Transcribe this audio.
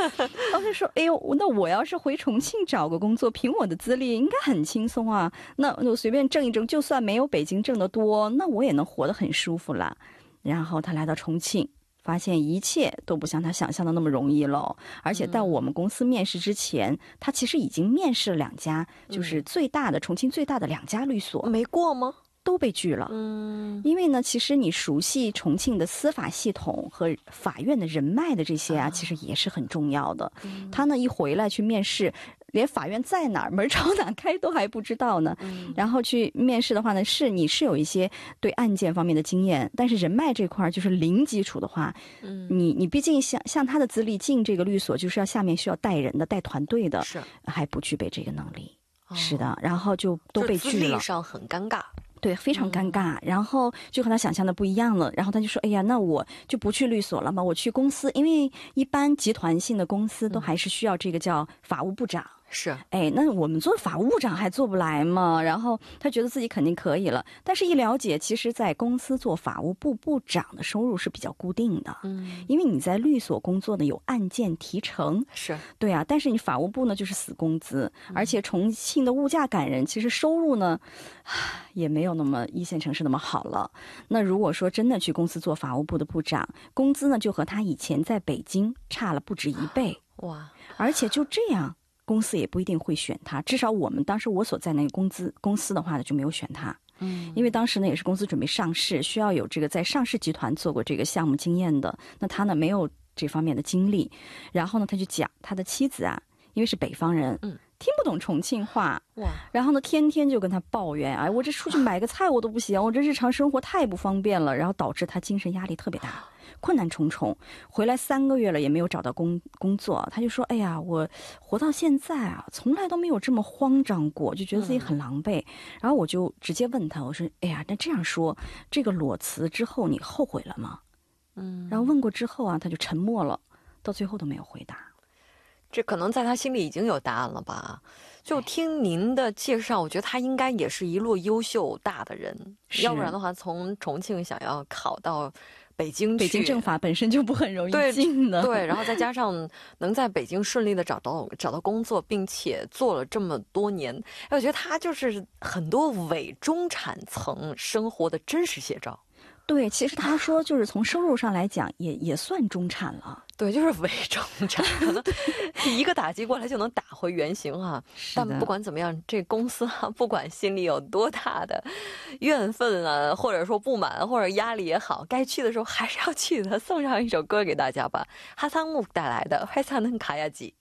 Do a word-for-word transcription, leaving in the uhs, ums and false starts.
当时说哎呦那我要是回重庆找个工作，凭我的资历应该很轻松啊，那我随便挣一挣，就算没有北京挣得多，那我也能活得很舒服了。然后他来到重庆，发现一切都不像他想象的那么容易了，而且在我们公司面试之前，他其实已经面试了两家，就是最大的重庆最大的两家律所， 没过吗？ 都被拒了。 嗯， 因为呢其实你熟悉重庆的司法系统和法院的人脉的这些啊，其实也是很重要的。他呢一回来去面试，连法院在哪儿门朝哪开都还不知道呢。然后去面试的话呢，是你是有一些对案件方面的经验，但是人脉这块就是零基础的话，你你毕竟像像他的资历进这个律所，就是要下面需要带人的带团队的， 是还不具备这个能力。是的，然后就都被拒了， 资历上很尴尬。 对，非常尴尬、嗯、然后就和他想象的不一样了，然后他就说哎呀那我就不去律所了嘛，我去公司，因为一般集团性的公司都还是需要这个叫法务部长、嗯、 是， 哎，那我们做法务部长还做不来吗？然后他觉得自己肯定可以了，但是一了解，其实在公司做法务部部长的收入是比较固定的，嗯，因为你在律所工作呢有案件提成， 是， 对啊，但是你法务部呢就是死工资、嗯、而且重庆的物价感人，其实收入呢也没有那么一线城市那么好了。那如果说真的去公司做法务部的部长，工资呢就和他以前在北京差了不止一倍，哇！而且就这样公司也不一定会选他，至少我们当时我所在那个公司公司的话呢就没有选他，嗯，因为当时呢也是公司准备上市，需要有这个在上市集团做过这个项目经验的，那他呢没有这方面的经历。然后呢他就讲他的妻子啊，因为是北方人，嗯，听不懂重庆话，哇！然后呢，天天就跟他抱怨，哎，我这出去买个菜我都不行，我这日常生活太不方便了，然后导致他精神压力特别大，困难重重。回来三个月了也没有找到工工作，他就说，哎呀，我活到现在啊，从来都没有这么慌张过，就觉得自己很狼狈。嗯、然后我就直接问他，我说，哎呀，那这样说，这个裸辞之后你后悔了吗？嗯，然后问过之后啊，他就沉默了，到最后都没有回答。 这可能在他心里已经有答案了吧？就听您的介绍，我觉得他应该也是一路优秀大的人，要不然的话，从重庆想要考到北京去， 北京政法本身就不很容易进的， 对，对，然后再加上能在北京顺利的找到找到工作，并且做了这么多年，我觉得他就是很多伪中产层生活的真实写照。 对，其实他说就是从收入上来讲也也算中产了， 对，就是伪中产，可能一个打击过来就能打回原形啊。但不管怎么样，这公司啊，不管心里有多大的怨愤啊，或者说不满或者压力也好，该去的时候还是要去的。送上一首歌给大家吧，哈桑木带来的《회사는 가야지》。